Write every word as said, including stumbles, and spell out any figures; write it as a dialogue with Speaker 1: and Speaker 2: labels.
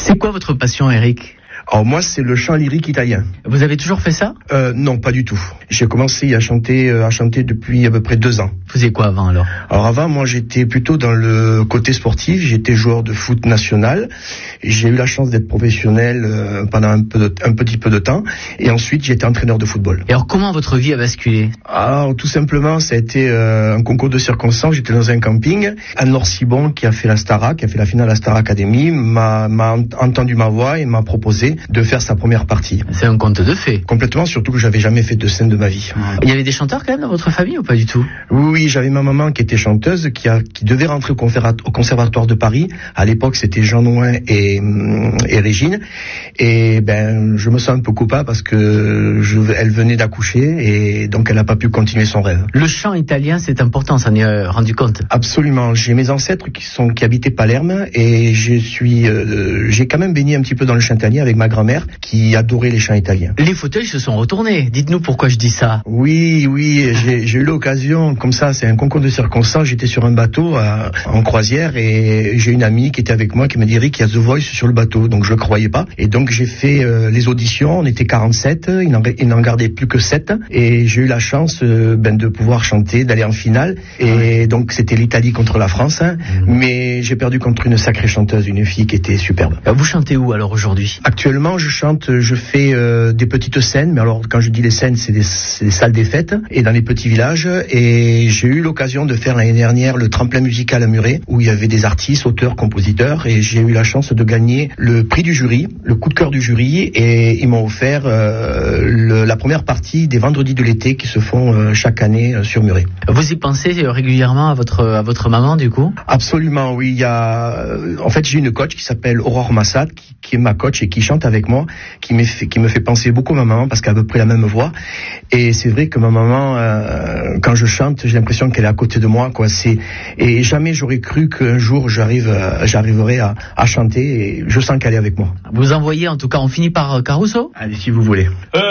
Speaker 1: C'est quoi votre passion, Eric ?
Speaker 2: Alors moi, c'est le chant lyrique italien.
Speaker 1: Vous avez toujours fait ça ?
Speaker 2: euh, Non, pas du tout. J'ai commencé à chanter, à chanter depuis à peu près deux ans.
Speaker 1: Vous faisiez quoi avant alors ?
Speaker 2: Alors avant, moi, j'étais plutôt dans le côté sportif. J'étais joueur de foot national. J'ai eu la chance d'être professionnel euh, pendant un, peu de, un petit peu de temps. Et ensuite, j'étais entraîneur de football.
Speaker 1: Et alors, comment votre vie a basculé ?
Speaker 2: Alors, tout simplement, ça a été euh, un concours de circonstances. J'étais dans un camping. Anne-Laure Cibon, qui a fait la Starac, qui a fait la finale à la Star Academy, m'a, m'a entendu ma voix et m'a proposé de faire sa première partie.
Speaker 1: C'est un conte de fées.
Speaker 2: Complètement, surtout que j'avais jamais fait de scène de ma vie.
Speaker 1: Il y avait des chanteurs quand même dans votre famille ou pas du tout ?
Speaker 2: Oui, oui, j'avais ma maman qui était chanteuse, qui, a, qui devait rentrer au, conférat- au conservatoire de Paris. À l'époque, c'était Jean Nouin et, et Régine. Et ben, je me sens un peu coupable parce que je, elle venait d'accoucher et donc elle n'a pas pu continuer son rêve.
Speaker 1: Le chant italien, c'est important, ça en est rendu compte ?
Speaker 2: Absolument. J'ai mes ancêtres qui sont qui habitaient Palerme et je suis, euh, j'ai quand même baigné un petit peu dans le chant italien avec ma grand-mère qui adorait les chants italiens.
Speaker 1: Les fauteuils se sont retournés. Dites-nous pourquoi je dis ça.
Speaker 2: Oui, oui, j'ai, j'ai eu l'occasion, comme ça, c'est un concours de circonstances. J'étais sur un bateau à, en croisière et j'ai une amie qui était avec moi qui m'a dit Rick, il y a The Voice sur le bateau, donc je le croyais pas. Et donc j'ai fait euh, les auditions. On était quarante-sept, il n'en, il n'en gardait plus que sept et j'ai eu la chance euh, ben, de pouvoir chanter, d'aller en finale. Et ouais. Donc c'était l'Italie contre la France, hein, mmh. mais j'ai perdu contre une sacrée chanteuse, une fille qui était superbe.
Speaker 1: Vous chantez où alors aujourd'hui ?
Speaker 2: Actuellement, je chante, je fais euh, des petites scènes, mais alors quand je dis les scènes, c'est des, c'est des salles des fêtes et dans les petits villages. Et j'ai eu l'occasion de faire l'année dernière le tremplin musical à Muret, où il y avait des artistes, auteurs, compositeurs, et j'ai eu la chance de gagner le prix du jury, le coup de cœur du jury, et ils m'ont offert euh, le, la première partie des vendredis de l'été qui se font euh, chaque année euh, sur Muret.
Speaker 1: Vous y pensez régulièrement à votre à votre maman du coup ?
Speaker 2: Absolument, oui. Il y a, euh, en fait, j'ai une coach qui s'appelle Aurore Massad, qui, qui est ma coach et qui chante avec moi, qui me fait, qui me fait penser beaucoup à ma maman parce qu'elle a à peu près la même voix. Et c'est vrai que ma maman, euh, quand je chante, j'ai l'impression qu'elle est à côté de moi, quoi. C'est, et jamais j'aurais cru qu'un jour j'arrive, euh, j'arriverai à, à chanter et je sens qu'elle est avec moi.
Speaker 1: Vous envoyez, en tout cas, on finit par Caruso ?
Speaker 2: Allez, si vous voulez. Euh...